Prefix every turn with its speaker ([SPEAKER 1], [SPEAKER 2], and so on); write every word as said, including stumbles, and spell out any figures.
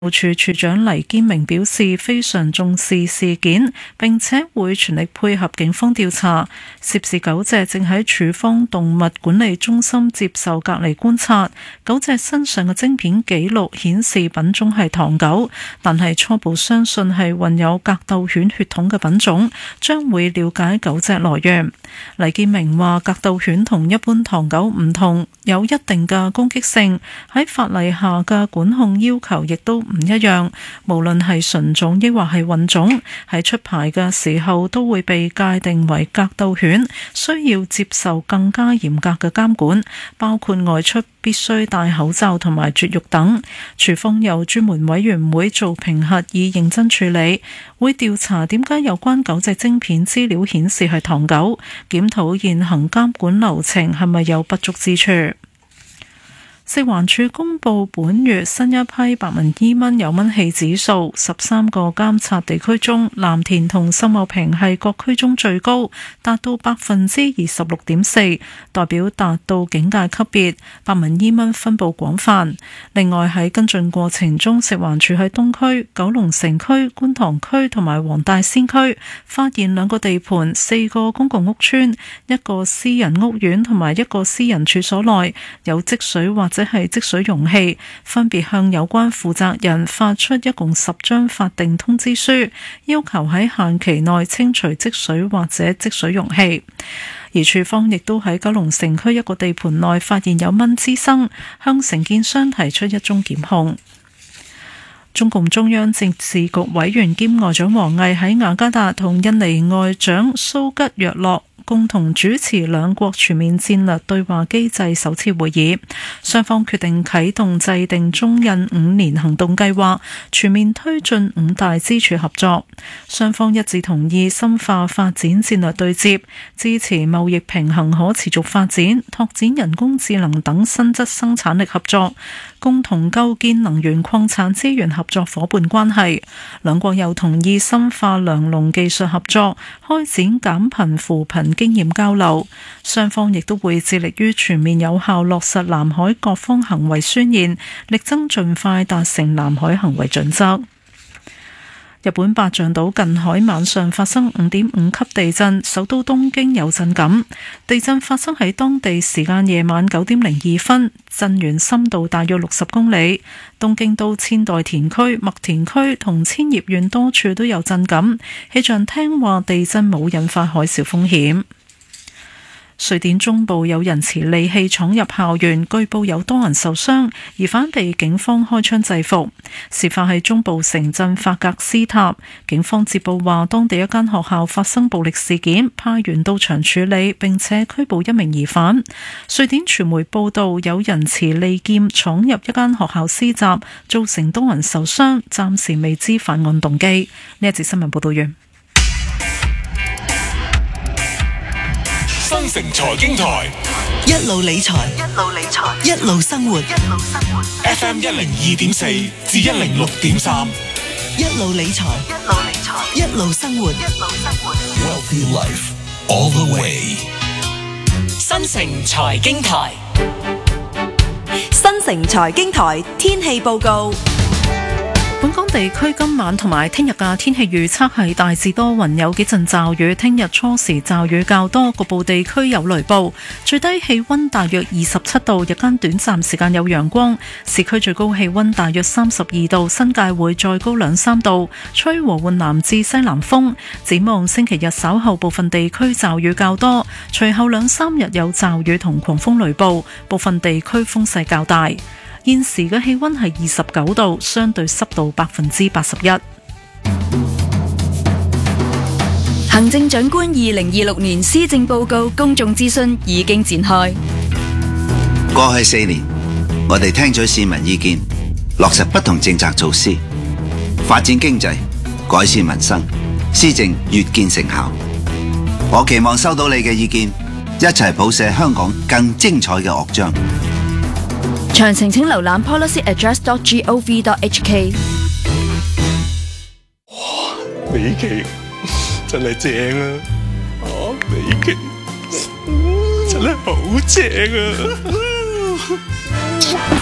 [SPEAKER 1] 處處長黎堅明表示非常重視事件，並且會全力配合警方調查。涉事狗隻正喺處方動物管理中心接受隔離觀察。狗隻身上嘅晶片記錄顯示品種係唐狗，但係初步相信係混有格鬥犬血統嘅品種，將會了解狗隻來源。黎堅明話：格鬥犬同一般唐狗唔同，有一定嘅攻擊性，喺法例下嘅管控要求亦都唔一樣，無論係純種抑或係混種，喺出牌嘅時候都會被界定為格鬥犬，需要接受更加嚴格嘅監管，包括外出必須戴口罩同埋絕育等。處方有專門委員會做評核，以認真處理，會調查點解有關狗隻晶片資料顯示係唐狗，檢討現行監管流程係咪有不足之處。食環署公布本月新一批白紋伊蚊有蚊氣指數，十三個監察地區中，藍田同秀茂坪係各區中最高，達到百分之二十六點四，代表達到警戒級別。白紋伊蚊分布廣泛。另外喺跟進過程中，食環署喺東區、九龍城區、觀塘區同埋黃大仙區發現兩個地盤、四個公共屋邨、一個私人屋苑同埋一個私人處所內有積水或者係積水容器，分別向有關負責人發出一共十張法定通知書，要求喺限期內清除積水或者積水容器。而處方亦都喺九龍城區一個地盤內發現有蚊滋生，向承建商提出一宗檢控。中共中央政治局委員兼外長王毅喺雅加達同印尼外長蘇吉若諾共同主持兩國全面戰略對話機制首次會議，雙方決定啟動制定中印五年行動計劃，全面推進五大支柱合作。雙方一致同意深化發展戰略對接，支持貿易平衡可持續發展，拓展人工智能等新質生產力合作，共同構建能源礦產資源合作伙伴關係。兩國又同意深化糧農技術合作，開展減貧扶貧經驗交流。雙方亦都會致力於全面有效落實南海各方行為宣言，力爭盡快達成南海行為準則。日本八丈島近海晚上發生五點五級地震，首都東京有震感。地震發生喺當地時間夜晚九點零二分，震源深度大約六十公里。東京都千代田區、麥田區同千葉縣多處都有震感。氣象廳話地震冇引發海嘯風險。瑞典中部有人持利器闖入校園，據報有多人受傷，疑犯被警方開槍制服。事發喺中部城鎮法格斯塔，警方接報話當地一間學校發生暴力事件，派員到場處理，並且拘捕一名疑犯。瑞典傳媒報道有人持利劍闖入一間學校施襲，造成多人受傷，暫時未知犯案動機。呢一節新聞報道完。
[SPEAKER 2] 新城財經台
[SPEAKER 3] 一路理財，一路理財，一路生活，一路生活。
[SPEAKER 2] F M 一零二點四至一零六點三，
[SPEAKER 3] 一路理財，一路理財，一路生活，一路生活。
[SPEAKER 2] Wealthy Life all the way。
[SPEAKER 4] 新城財經台，
[SPEAKER 5] 新城財經台天氣報告。
[SPEAKER 1] 本港地區今晚同埋聽日嘅天氣預測係大致多雲，有幾陣驟雨。聽日初時驟雨較多，局部地區有雷暴。最低氣溫大約二十七度，日間短暫時間有陽光。市區最高氣溫大約三十二度，新界會再高兩三度。吹和緩南至西南風。展望星期日稍後部分地區驟雨較多，隨後兩三日有驟雨同狂風雷暴，部分地區風勢較大。現時嘅氣溫係二十九度，相對濕度百分之八十一。
[SPEAKER 5] 行政長官二零二六年施政報告公眾諮詢已經展開。
[SPEAKER 6] 過去四年，我哋聽取市民意見，落實不同政策措施，發展經濟，改善民生，施政越見成效。我期望收到你嘅意見，一齊譜寫香港更精彩嘅樂章。
[SPEAKER 5] 詳情請瀏覽 policy address dot gov dot hk。
[SPEAKER 7] 哇，美琪真係正啊！啊，美琪真係好正啊！